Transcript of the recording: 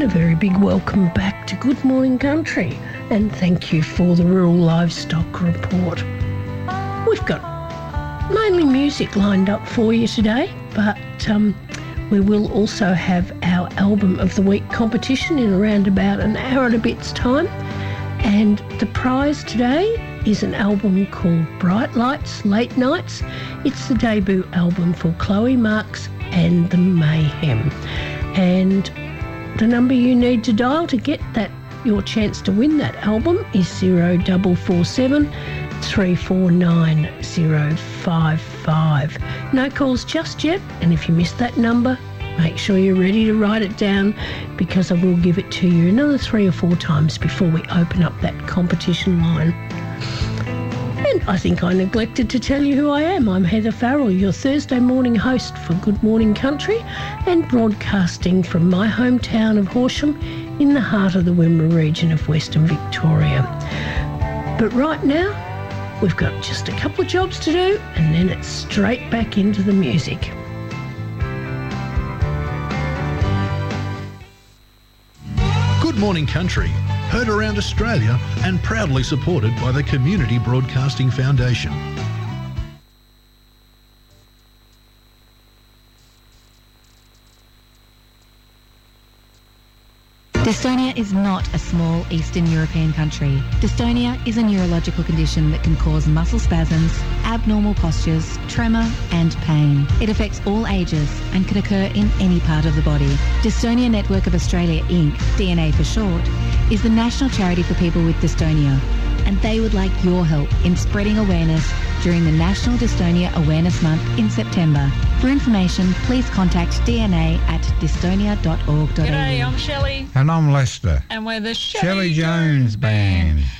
And a very big welcome back to Good Morning Country, and thank you for the Rural Livestock Report. We've got mainly music lined up for you today, but we will also have our Album of the Week competition in around about an hour and a bit's time, and the prize today is an album called Bright Lights, Late Nights. It's the debut album for Chloe Marks and the Mayhem, and the number you need to dial to get your chance to win that album is 0447 349 055. No calls just yet, and if you missed that number, make sure you're ready to write it down, because I will give it to you another 3 or 4 times before we open up that competition line. And I think I neglected to tell you who I am. I'm Heather Farrell, your Thursday morning host for Good Morning Country, and broadcasting from my hometown of Horsham in the heart of the Wimmera region of Western Victoria. But right now, we've got just a couple of jobs to do, and then it's straight back into the music. Good Morning Country, heard around Australia and proudly supported by the Community Broadcasting Foundation. Dystonia is not a small Eastern European country. Dystonia is a neurological condition that can cause muscle spasms, abnormal postures, tremor and pain. It affects all ages and can occur in any part of the body. Dystonia Network of Australia Inc., DNA for short, is the national charity for people with dystonia, and they would like your help in spreading awareness during the National Dystonia Awareness Month in September. For information, please contact dna@dystonia.org.au. G'day, I'm Shelley. And I'm Lester. And we're the Shelley Jones Band.